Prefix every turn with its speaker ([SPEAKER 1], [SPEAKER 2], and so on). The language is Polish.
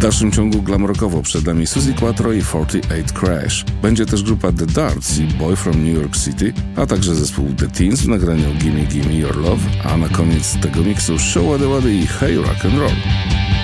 [SPEAKER 1] dalszym ciągu glam rockowo przed nami Suzi Quatro i 48 Crash. Będzie też grupa The Darts i Boy from New York City, a także zespół The Teens w nagraniu Gimme Gimme Your Love, a na koniec tego miksu Show Wady Wady i Hey Rock and Roll.